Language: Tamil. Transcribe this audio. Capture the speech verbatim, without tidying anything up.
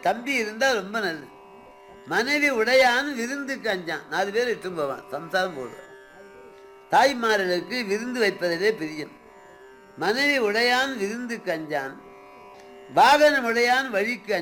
தம்பி இருந்தால் ரொம்ப நல்லது. மனைவி உடையான் விருந்துக்கு அஞ்சான். நாலு பேர் இட்டும் போவான், சம்சாரம் போடுவான். தாய்மார்களுக்கு விருந்து வைப்பதிலே பிரியம். மனைவி உடையான் விருந்துக்கு அஞ்சான், வாகனம் உடையான் வழிக்கு